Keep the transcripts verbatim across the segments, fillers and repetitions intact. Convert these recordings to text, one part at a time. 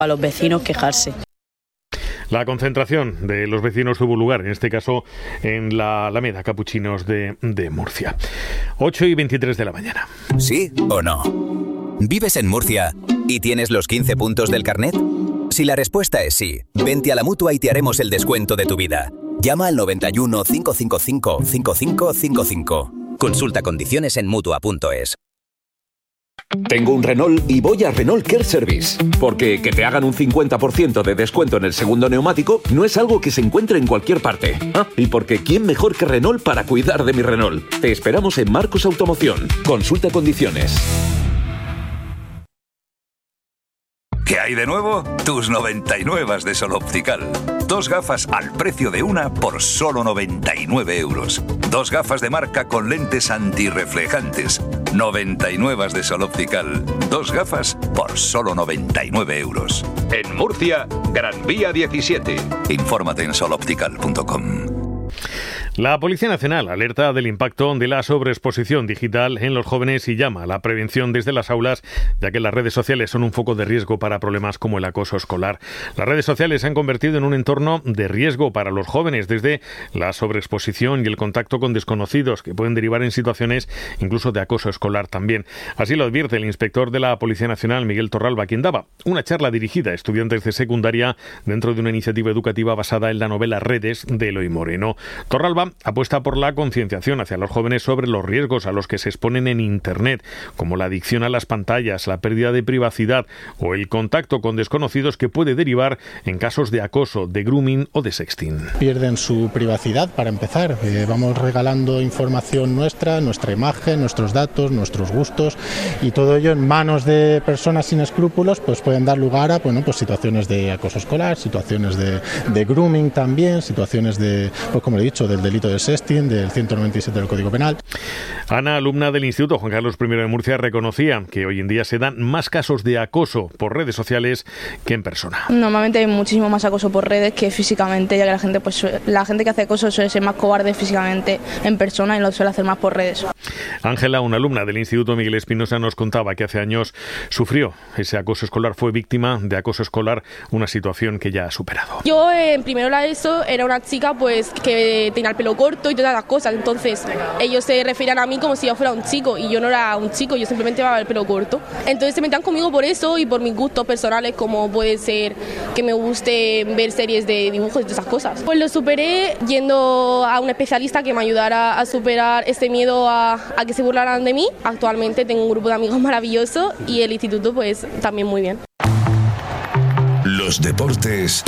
a los vecinos quejarse. La concentración de los vecinos tuvo lugar, en este caso, en la Alameda Capuchinos de, de Murcia. ocho y veintitrés de la mañana. ¿Sí o no? ¿Vives en Murcia y tienes los quince puntos del carnet? Si la respuesta es sí, vente a la Mutua y te haremos el descuento de tu vida. Llama al noventa y uno, cinco cinco cinco, cinco cinco cinco cinco. Consulta condiciones en Mutua punto es. Tengo un Renault y voy a Renault Care Service, porque que te hagan un cincuenta por ciento de descuento en el segundo neumático no es algo que se encuentre en cualquier parte. Ah, y porque ¿quién mejor que Renault para cuidar de mi Renault? Te esperamos en Marcos Automoción. Consulta condiciones. ¿Qué hay de nuevo? Tus noventa y nueve de Sol Optical. Dos gafas al precio de una por solo noventa y nueve euros. Dos gafas de marca con lentes antirreflejantes. noventa y nueve de Sol Optical. Dos gafas por solo noventa y nueve euros. En Murcia, Gran Vía diecisiete. Infórmate en sol optical punto com. La Policía Nacional alerta del impacto de la sobreexposición digital en los jóvenes y llama a la prevención desde las aulas, ya que las redes sociales son un foco de riesgo para problemas como el acoso escolar. Las redes sociales se han convertido en un entorno de riesgo para los jóvenes, desde la sobreexposición y el contacto con desconocidos, que pueden derivar en situaciones incluso de acoso escolar también. Así lo advierte el inspector de la Policía Nacional, Miguel Torralba, quien daba una charla dirigida a estudiantes de secundaria dentro de una iniciativa educativa basada en la novela Redes de Eloy Moreno. Torralba apuesta por la concienciación hacia los jóvenes sobre los riesgos a los que se exponen en Internet, como la adicción a las pantallas, la pérdida de privacidad o el contacto con desconocidos, que puede derivar en casos de acoso, de grooming o de sexting. Pierden su privacidad, para empezar. Eh, vamos regalando información nuestra, nuestra imagen, nuestros datos, nuestros gustos, y todo ello en manos de personas sin escrúpulos, pues pueden dar lugar a bueno, pues situaciones de acoso escolar, situaciones de, de grooming también, situaciones de, pues como he dicho, del delito de sexting, del ciento noventa y siete del Código Penal. Ana, alumna del Instituto Juan Carlos primero de Murcia, reconocía que hoy en día se dan más casos de acoso por redes sociales que en persona. Normalmente hay muchísimo más acoso por redes que físicamente, ya que la gente pues la gente que hace acoso suele ser más cobarde físicamente en persona y lo suele hacer más por redes. Ángela, una alumna del Instituto Miguel Espinosa, nos contaba que hace años sufrió ese acoso escolar, fue víctima de acoso escolar, una situación que ya ha superado. Yo eh, en primero la ESO era una chica pues que tenía el pelo corto y todas las cosas, entonces ellos se referían a mí como si yo fuera un chico y yo no era un chico, yo simplemente llevaba el pelo corto. Entonces se metían conmigo por eso y por mis gustos personales, como puede ser que me guste ver series de dibujos y todas esas cosas. Pues lo superé yendo a un especialista que me ayudara a superar este miedo a, a que se burlaran de mí. Actualmente tengo un grupo de amigos maravilloso y el instituto pues también muy bien. Los deportes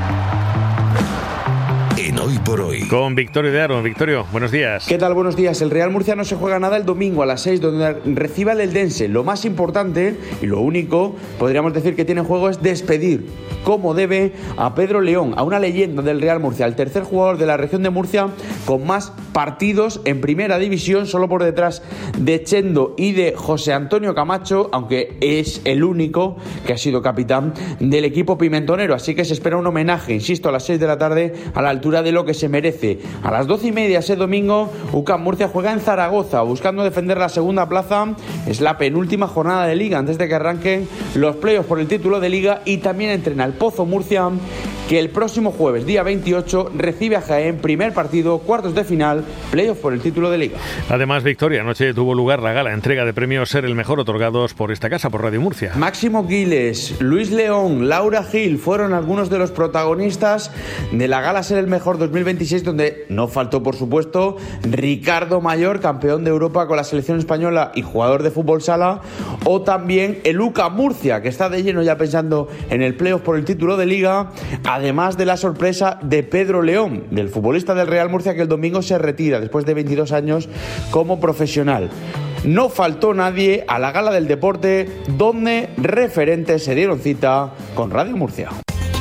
en Hoy por Hoy. Con Victorio de Aro. Victorio, buenos días. ¿Qué tal? Buenos días. El Real Murcia no se juega nada el domingo a las seis, donde recibe al Eldense. Lo más importante y lo único, podríamos decir, que tiene en juego es despedir como debe a Pedro León, a una leyenda del Real Murcia, el tercer jugador de la región de Murcia con más partidos en primera división, solo por detrás de Chendo y de José Antonio Camacho, aunque es el único que ha sido capitán del equipo pimentonero. Así que se espera un homenaje, insisto, a las seis de la tarde, a la altura de lo que se merece. A las doce y media ese domingo, U C A M Murcia juega en Zaragoza, buscando defender la segunda plaza. Es la penúltima jornada de Liga antes de que arranquen los playoffs por el título de Liga, y también entrena el Pozo Murcia, que el próximo jueves, día veintiocho, recibe a Jaén, primer partido, cuartos de final, playoff por el título de Liga. Además, Victoria, anoche tuvo lugar la gala entrega de premios Ser el Mejor, otorgados por esta casa, por Radio Murcia. Máximo Giles, Luis León, Laura Gil fueron algunos de los protagonistas de la gala Ser el Mejor dos mil veintiséis, donde no faltó, por supuesto, Ricardo Mayor, campeón de Europa con la selección española y jugador de fútbol sala, o también el U C A Murcia, que está de lleno ya pensando en el playoff por el título de Liga, además de la sorpresa de Pedro León, del futbolista del Real Murcia, que el domingo se retira después de veintidós años como profesional. No faltó nadie a la gala del deporte, donde referentes se dieron cita con Radio Murcia.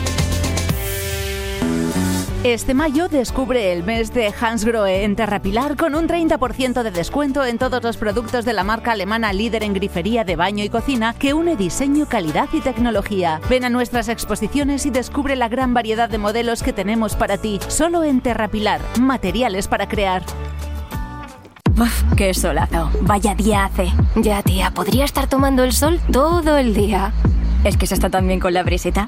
Este mayo descubre el mes de Hansgrohe en Terrapilar, con un treinta por ciento de descuento en todos los productos de la marca alemana líder en grifería de baño y cocina, que une diseño, calidad y tecnología. Ven a nuestras exposiciones y descubre la gran variedad de modelos que tenemos para ti. Solo en Terrapilar, materiales para crear. Uf, qué solazo. Vaya día hace. Ya, tía, podría estar tomando el sol todo el día. ¿Es que se está tan bien con la briseta?